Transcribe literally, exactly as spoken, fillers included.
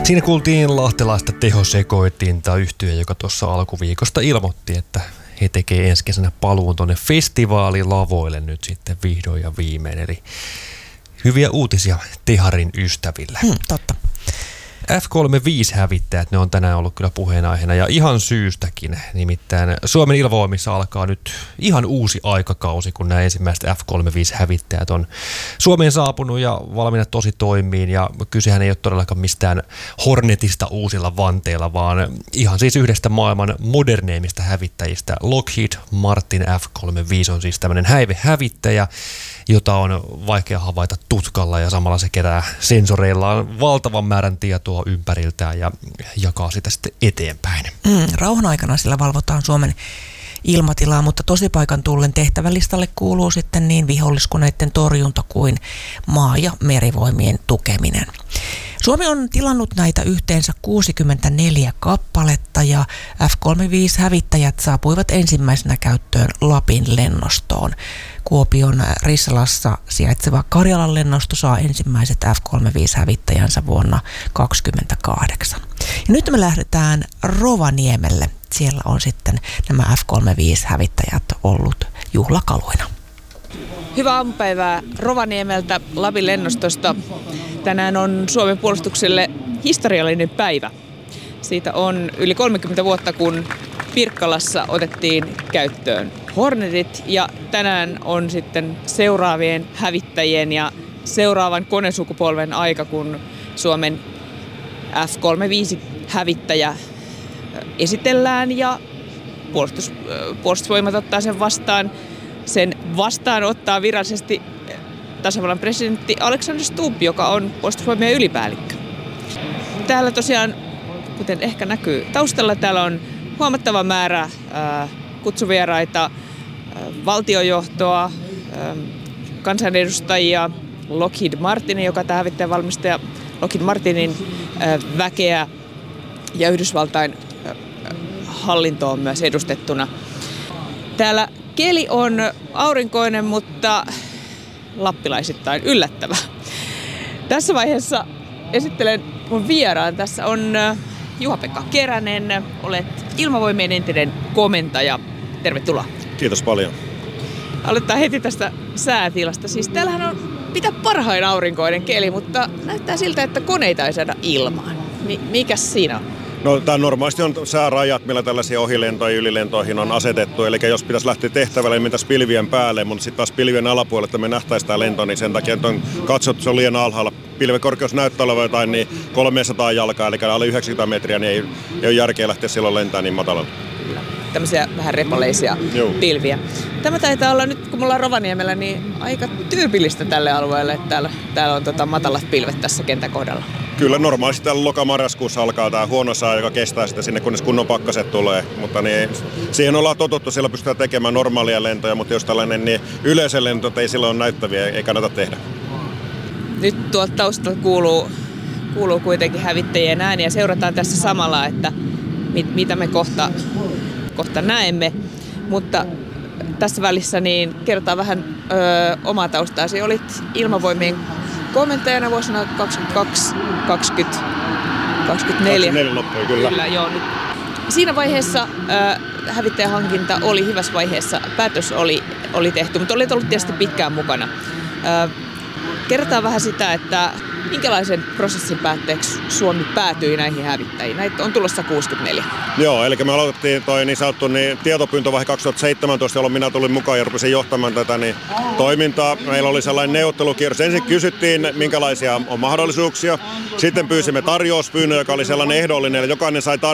Siinä kuultiin lahtelaista tehosekoitinta yhtye, joka tuossa alkuviikosta ilmoitti, että he tekee ensi kesänä paluun tuonne festivaalilavoille nyt sitten vihdoin ja viimein. Eli hyviä uutisia Teharin ystäville. Hmm, totta. F kolmekymmentäviisi-hävittäjät, ne on tänään ollut kyllä puheenaiheena ja ihan syystäkin. Nimittäin Suomen ilmavoimissa alkaa nyt ihan uusi aikakausi, kun nämä ensimmäiset F kolmekymmentäviisi-hävittäjät on Suomeen saapunut ja valmiina tosi toimiin. Ja kysehän ei ole todellakaan mistään Hornetista uusilla vanteilla, vaan ihan siis yhdestä maailman moderneimmista hävittäjistä. Lockheed Martin F kolmekymmentäviisi on siis tämmöinen häivehävittäjä, jota on vaikea havaita tutkalla ja samalla se kerää sensoreillaan valtavan määrän tietoa ympäriltään ja jakaa sitä sitten eteenpäin. Mm, rauhan aikana sillä valvotaan Suomen ilmatilaa, mutta tosipaikan tullen tehtävälistalle kuuluu sitten niin viholliskoneiden torjunta kuin maa- ja merivoimien tukeminen. Suomi on tilannut näitä yhteensä kuusikymmentäneljä kappaletta ja F kolmekymmentäviisi-hävittäjät saapuivat ensimmäisenä käyttöön Lapin lennostoon. Kuopion Rissalassa sijaitseva Karjalan lennosto saa ensimmäiset F kolmekymmentäviisi-hävittäjänsä vuonna kaksituhattakaksikymmentäkahdeksan. Ja nyt me lähdetään Rovaniemelle. Siellä on sitten nämä F kolmekymmentäviisi-hävittäjät ollut juhlakaluina. Hyvää aamupäivää Rovaniemeltä Lapin lennostosta. Tänään on Suomen puolustukselle historiallinen päivä. Siitä on yli kolmekymmentä vuotta, kun Pirkkalassa otettiin käyttöön Hornetit ja tänään on sitten seuraavien hävittäjien ja seuraavan konesukupolven aika, kun Suomen F kolmekymmentäviisi-hävittäjä esitellään ja puolustus, puolustusvoimat ottaa sen vastaan. Sen vastaanottaa virallisesti tasavallan presidentti Alexander Stubb, joka on puolustusvoimien ylipäällikkö. Täällä tosiaan, kuten ehkä näkyy taustalla, täällä on huomattava määrä ää, kutsuvieraita, ää, valtiojohtoa, ää, kansanedustajia, Lockheed Martinin, joka tämä hävittäjän valmistaja, Lockheed Martinin ää, väkeä ja Yhdysvaltain ää, hallinto on myös edustettuna. Täällä keli on aurinkoinen, mutta lappilaisittain yllättävä. Tässä vaiheessa esittelen mun vieraan. Tässä on Juha-Pekka Keränen. Olet Ilmavoimien entinen komentaja. Tervetuloa. Kiitos paljon. Aloitetaan heti tästä säätilasta. Siis täällähän on mitä parhain aurinkoinen keli, mutta näyttää siltä, että koneita ei saada ilmaan. Mi- mikäs siinä on? No, tämä normaalisti on säärajat, millä tällaisia ohilentoja ja ylilentoihin on asetettu. Eli jos pitäisi lähteä tehtävälle, niin mentäisiin pilvien päälle, mutta sitten taas pilvien alapuolelle, että me nähtäisiin tämä lento, niin sen takia on katsottu, se on liian alhaalla. Pilvekorkeus näyttää olevan jotain niin kolmesataa jalkaa, eli alle yhdeksänkymmentä metriä, niin ei, ei ole järkeä lähteä silloin lentämään niin matalalla. Tämmöisiä vähän repaleisia Joo. pilviä. Tämä taitaa olla nyt, kun me ollaan Rovaniemellä, niin aika tyypillistä tälle alueelle, että täällä, täällä on tota matalat pilvet tässä kentän kohdalla. Kyllä normaalisti täällä loka-marraskuussa alkaa tämä huono sää, joka kestää sitä sinne, kunnes kunnon pakkaset tulee. Mutta niin, siihen ollaan totuttu, siellä pystytään tekemään normaalia lentoja, mutta jos tällainen niin yleisen lento ei silloin näyttäviä, ei kannata tehdä. Nyt tuolta taustalta kuuluu, kuuluu kuitenkin hävittäjien ääniä. Seurataan tässä samalla, että mit, mitä me kohta, kohta näemme. Mutta tässä välissä niin kerrotaan vähän ö, omaa taustaasi. Olit Ilmavoimien komentajana vuosina kaksikymmentäkaksi kaksikymmentä, kaksikymmentäneljä. kaksikymmentäneljä loppui, kyllä. kyllä joo, nyt. Siinä vaiheessa äh, hävittäjähankinta oli hyvässä vaiheessa, päätös oli, oli tehty, mutta olet ollut tietysti pitkään mukana. Äh, kerrotaan vähän sitä, että minkälaisen prosessin päätteeksi Suomi päätyi näihin hävittäjiin. Näitä on tulossa kuusikymmentäneljä. Joo, eli me aloitettiin toi niin sanottu niin tietopyyntövaihe kaksituhattaseitsemäntoista, jolloin minä tulin mukaan ja rupesin johtamaan tätä niin toimintaa. Meillä oli sellainen neuvottelukierros. Ensin kysyttiin, minkälaisia on mahdollisuuksia. Sitten pyysimme tarjouspyynnön, joka oli sellainen ehdollinen, eli jokainen sai tar-